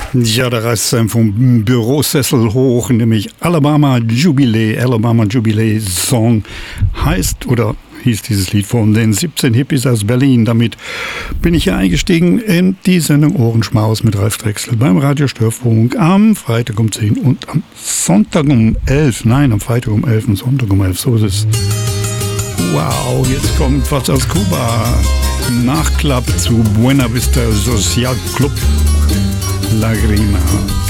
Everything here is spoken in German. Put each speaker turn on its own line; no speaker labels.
Ja, da reißt es einem vom Bürosessel hoch, nämlich Alabama Jubilee Song heißt oder hieß dieses Lied von den 17 Hippies aus Berlin. Damit bin ich hier eingestiegen in die Sendung Ohrenschmaus mit Ralf Drechsel beim Radiostörfunk am Freitag um 10 und am Sonntag um 11. Nein, am Freitag um 11 und Sonntag um 11. So ist es. Wow, jetzt kommt was aus Kuba. Nachklapp zu Buena Vista Social Club Lagrimas.